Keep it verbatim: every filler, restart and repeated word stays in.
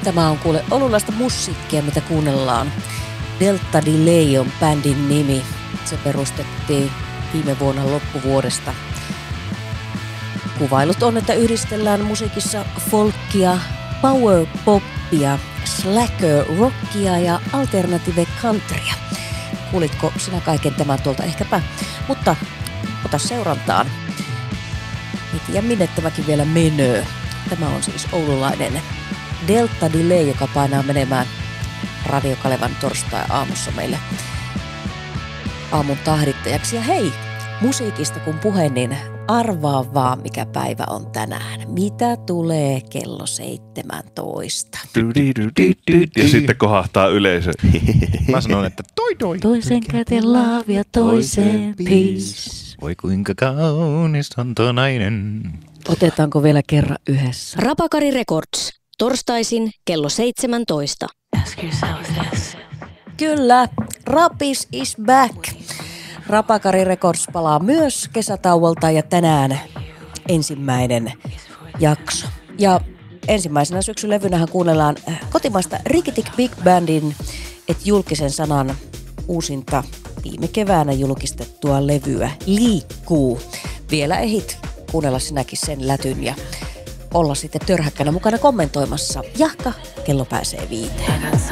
Tämä on kuule oululaista musiikkia, mitä kuunnellaan. Delta Delay on bändin nimi. Se perustettiin viime vuonna loppuvuodesta. Kuvailut on, että yhdistellään musiikissa folkia, power poppia, slacker rockia ja alternative countrya. Kuulitko sinä kaiken tämän tuolta ehkäpä? Mutta ota seurantaan. Ei tiedä minne tämäkin vielä menee. Tämä on siis oululainen Delta Delay, joka painaa menemään Radio Kalevan torstai-aamussa meille aamun tahdittajaksi. Ja hei, musiikista kun puhe, niin arvaa vaan mikä päivä on tänään. Mitä tulee kello seitsemäntoista? Ja sitten kohahtaa yleisö. Mä sanon, että toi toi. Toisen käteen love ja toisen peace. Voi kuinka kaunis on tuo nainen. Otetaanko vielä kerran yhdessä? Rapakari Records. Torstaisin kello seitsemäntoista. Kyllä, Rapis is back. Rapakari Records palaa myös kesätauolta ja tänään ensimmäinen jakso. Ja ensimmäisenä syksylevynähän kuunnellaan kotimaista Rikitik Big Bandin et julkisen sanan uusinta viime keväänä julkistettua levyä Liikkuu. Vielä ehdit kuunnella sinäkin sen lätyn ja olla sitten törhäkkänä mukana kommentoimassa. Jahka, kello pääsee viiteen.